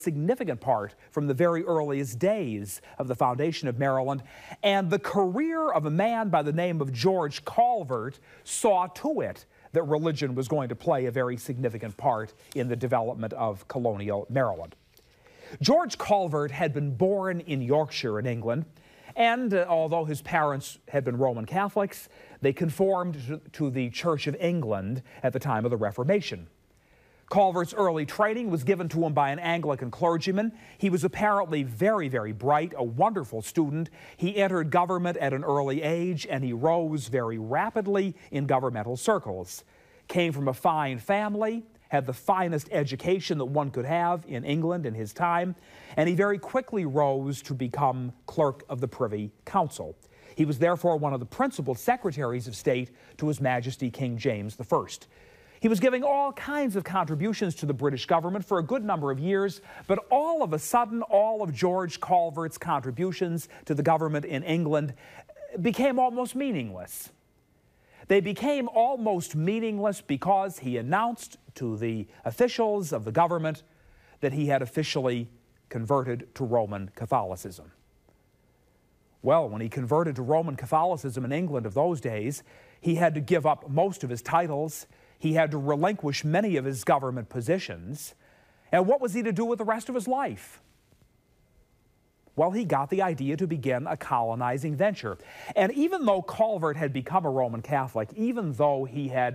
significant part from the very earliest days of the foundation of Maryland, and the career of a man by the name of George Calvert saw to it that religion was going to play a very significant part in the development of colonial Maryland. George Calvert had been born in Yorkshire in England, and although his parents had been Roman Catholics, they conformed to the Church of England at the time of the Reformation. Calvert's early training was given to him by an Anglican clergyman. He was apparently very, very bright, a wonderful student. He entered government at an early age, and he rose very rapidly in governmental circles. Came from a fine family, had the finest education that one could have in England in his time, and he very quickly rose to become clerk of the Privy Council. He was therefore one of the principal secretaries of state to His Majesty King James I. He was giving all kinds of contributions to the British government for a good number of years, but all of a sudden, all of George Calvert's contributions to the government in England became almost meaningless. They became almost meaningless because he announced to the officials of the government that he had officially converted to Roman Catholicism. Well, when he converted to Roman Catholicism in England of those days, he had to give up most of his titles. He had to relinquish many of his government positions. And what was he to do with the rest of his life? Well, he got the idea to begin a colonizing venture. And even though Calvert had become a Roman Catholic, even though he had,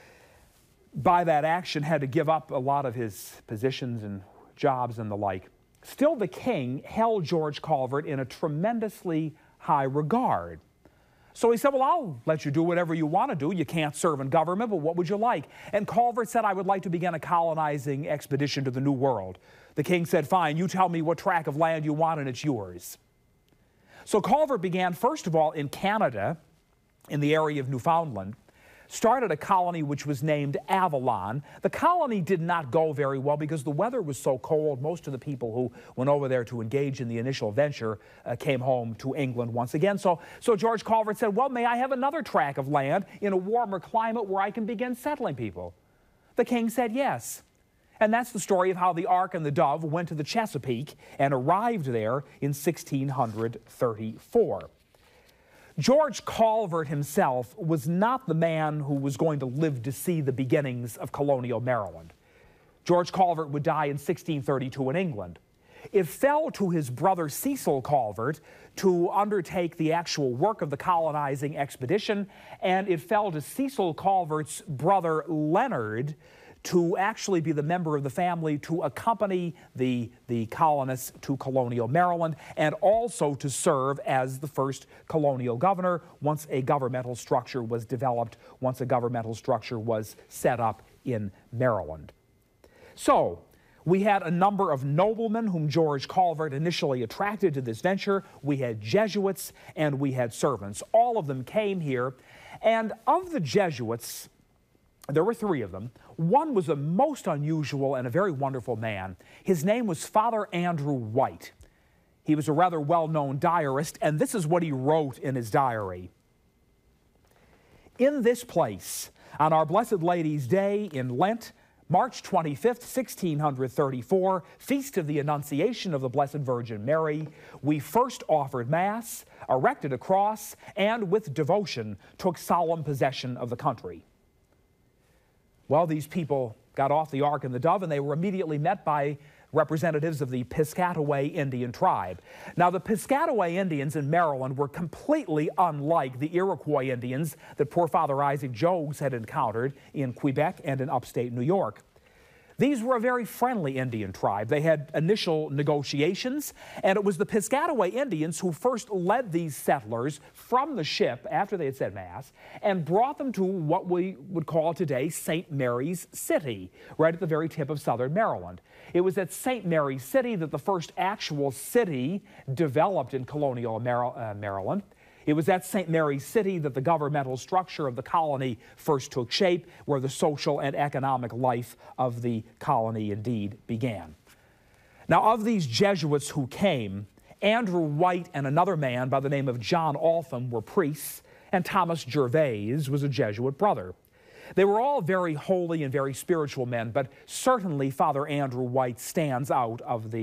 by that action, had to give up a lot of his positions and jobs and the like, still the king held George Calvert in a tremendously high regard. So he said, well, I'll let you do whatever you want to do. You can't serve in government, but what would you like? And Calvert said, I would like to begin a colonizing expedition to the New World. The king said, fine, you tell me what tract of land you want and it's yours. So Calvert began, first of all, in Canada, in the area of Newfoundland, started a colony which was named Avalon. The colony did not go very well because the weather was so cold. Most of the people who went over there to engage in the initial venture came home to England once again. So George Calvert said, well, may I have another tract of land in a warmer climate where I can begin settling people? The king said yes. And that's the story of how the Ark and the Dove went to the Chesapeake and arrived there in 1634. George Calvert himself was not the man who was going to live to see the beginnings of colonial Maryland. George Calvert would die in 1632 in England. It fell to his brother Cecil Calvert to undertake the actual work of the colonizing expedition, and it fell to Cecil Calvert's brother Leonard to actually be the member of the family to accompany the colonists to colonial Maryland and also to serve as the first colonial governor once a governmental structure was developed, once a governmental structure was set up in Maryland. So we had a number of noblemen whom George Calvert initially attracted to this venture. We had Jesuits and we had servants. All of them came here, and of the Jesuits, there were three of them. One was a most unusual and a very wonderful man. His name was Father Andrew White. He was a rather well-known diarist, and this is what he wrote in his diary. In this place, on our Blessed Lady's Day in Lent, March 25th, 1634, Feast of the Annunciation of the Blessed Virgin Mary, we first offered Mass, erected a cross, and with devotion took solemn possession of the country. Well, these people got off the Ark and the Dove, and they were immediately met by representatives of the Piscataway Indian tribe. Now, the Piscataway Indians in Maryland were completely unlike the Iroquois Indians that poor Father Isaac Jogues had encountered in Quebec and in upstate New York. These were a very friendly Indian tribe. They had initial negotiations, and it was the Piscataway Indians who first led these settlers from the ship after they had said Mass and brought them to what we would call today St. Mary's City, right at the very tip of southern Maryland. It was at St. Mary's City that the first actual city developed in colonial Maryland. It was at St. Mary's City that the governmental structure of the colony first took shape, where the social and economic life of the colony indeed began. Now, of these Jesuits who came, Andrew White and another man by the name of John Altham were priests, and Thomas Gervais was a Jesuit brother. They were all very holy and very spiritual men, but certainly Father Andrew White stands out of the